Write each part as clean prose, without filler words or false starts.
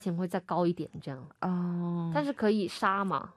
钱会再高一点这样。 哦， 但是可以杀嘛。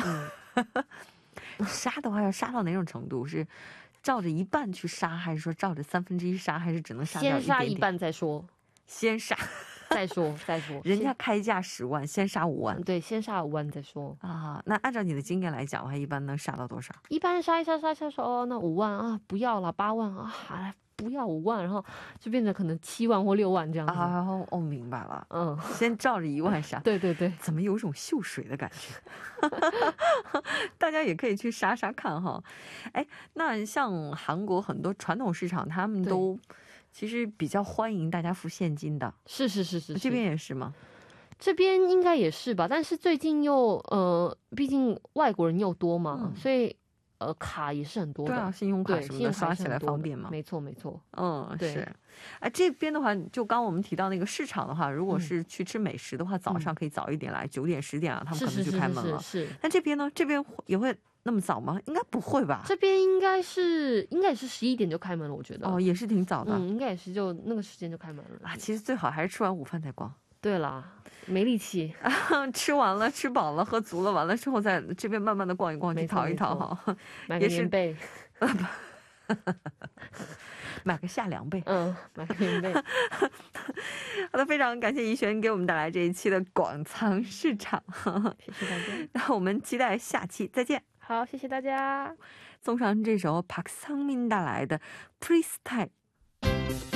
杀的话要杀到哪种程度？是照着一半去杀，还是说照着1/3杀，还是只能杀掉先一点点？ 杀一半再说。 先杀， 再说再说。 人家开价10万，先杀5万。 对，先杀5万再说啊。那按照你的经验来讲的话，一般能杀到多少？ 一般杀一杀说哦，那5万啊，不要了8万啊，不要5万，然后就变成可能7万或6万这样子。 哦，明白了。先照着1万杀。 对对对， 怎么有一种秀水的感觉？大家也可以去杀杀看哈。哎，那像韩国很多传统市场，他们都其实比较欢迎大家付现金的。 是， 这边也是吗？ 这边应该也是吧，但是最近又毕竟外国人又多嘛，所以卡也是很多的。 对啊，信用卡什么的刷起来方便嘛。 没错没错。 是。这边的话，就刚我们提到那个市场的话，如果是去吃美食的话，早上可以早一点来，9点10点啊，他们可能就开门了。 是。 但这边呢？这边也会那么早吗？应该不会吧。 这边应该是11点就开门了，我觉得。 也是挺早的。 应该也是就那个时间就开门了啊。 其实最好还是吃完午饭再逛。 对啦，没力气。 吃完了，吃饱了，喝足了，完了之后在这边慢慢的逛一逛，去淘一淘哈。 买个棉被。 买个夏凉被。 买个棉被。 好的，非常感谢怡璇给我们带来这一期的广仓市场。 谢谢大家。 那我们期待下期再见。 好，谢谢大家。 送上这首朴桑民带来的 Freestyle。